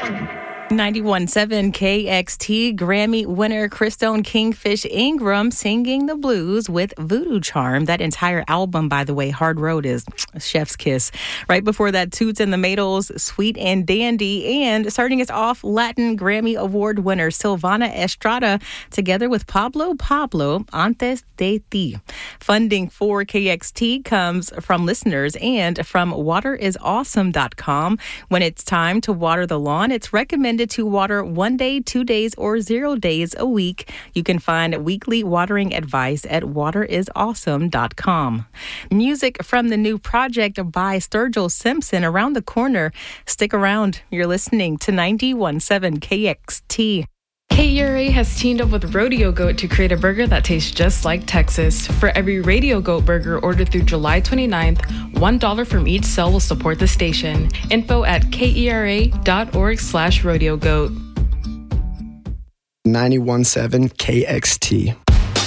91.7 KXT Grammy winner Christone Kingfish Ingram singing the blues with Voodoo Charm. That entire album, by the way, Hard Road, is chef's kiss. Right before that, Toots and the Maytals, Sweet and Dandy. And starting us off, Latin Grammy Award winner Silvana Estrada together with Pablo, Antes de Ti. Funding for KXT comes from listeners and from waterisawesome.com. When it's time to water the lawn, it's recommended to water 1 day, 2 days, or 0 days a week. You can find weekly watering advice at waterisawesome.com. Music from the new project by Sturgill Simpson around the corner. Stick around. You're listening to 91.7 KXT. KERA has teamed up with Rodeo Goat to create a burger that tastes just like Texas. For every Radio Goat burger ordered through July 29th, $1 from each sale will support the station. Info at kera.org/rodeogoat. 91.7 KXT.